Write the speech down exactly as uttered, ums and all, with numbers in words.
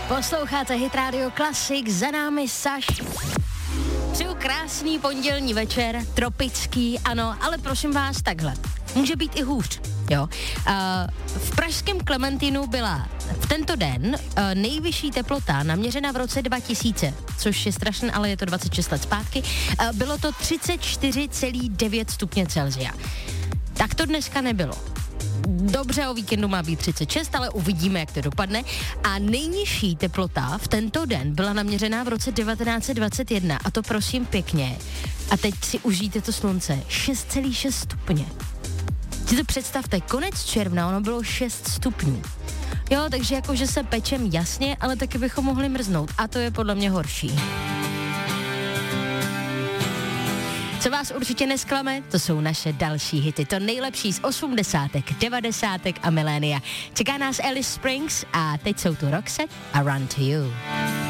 Posloucháte Hit Radio Classic, za námi Saš. Přeju krásný pondělní večer, tropický, ano, ale prosím vás takhle. Může být i hůř, jo. Uh, v pražském Klementinu byla v tento den uh, nejvyšší teplota naměřena v roce dva tisíce, což je strašné, ale je to dvacet šest let zpátky. Uh, bylo to třicet čtyři celá devět stupně Celsia. Tak to dneska nebylo. Dobře, o víkendu má být třicet šest, ale uvidíme, jak to dopadne. A nejnižší teplota v tento den byla naměřená v roce devatenáct dvacet jedna, a to prosím pěkně. A teď si užijte to slunce. šest celá šest stupně. Si to představte, konec června, ono bylo šest stupňů. Jo, takže jakože se pečem jasně, ale taky bychom mohli mrznout. A to je podle mě horší. Co vás určitě nesklame, to jsou naše další hity. To nejlepší z osmdesátek, devadesátek a milénia. Čeká nás Alice Springs a teď jsou tu Roxette a Run to You.